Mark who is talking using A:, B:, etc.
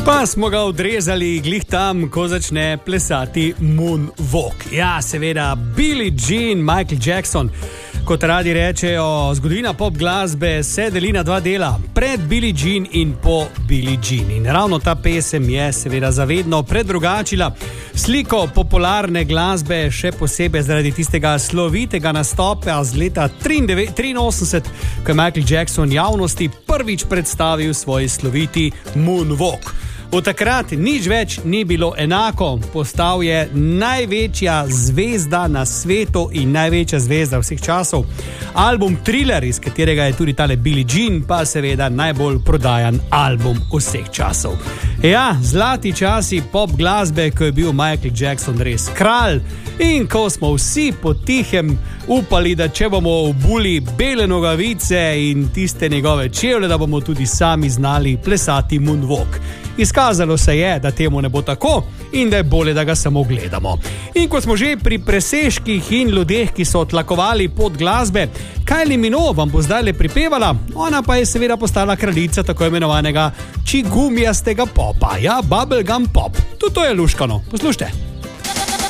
A: Pa smo ga odrezali glih tam, ko začne plesati Moonwalk. Ja, seveda, Billie Jean, Michael Jackson. Kot radi rečejo, zgodovina pop glasbe se deli na dva dela, pred Billie Jean in po Billie Jean. In ravno ta pesem je seveda zavedno predrugačila sliko popularne glasbe, še posebej zaradi tistega slovitega nastopa z leta 1983, ko je Michael Jackson javnosti prvič predstavil svoj sloviti Moonwalk. Od takrat nič več ni bilo enako, postal je največja zvezda na svetu in največja zvezda vseh časov. Album Thriller, iz katerega je tudi tale Billie Jean, pa seveda najbolj prodajan album vseh časov. Ja, zlati časi pop glasbe, ko je bil Michael Jackson res kralj in ko smo vsi potihem upali, da če bomo obuli bele nogavice in tiste njegove čevlje, da bomo tudi sami znali plesati Moonwalk. Izkazalo se je, da temu ne bo tako in da je bolje, da ga samo gledamo. In ko smo že pri presežkih in ljudeh, ki so tlakovali pot glasbe, Kylie Minogue vam bo zdaj le pripevala, ona pa je seveda postala kraljica tako imenovanega čigumijastega popa, ja, bubblegum pop. Tudi to je luškano, poslušajte.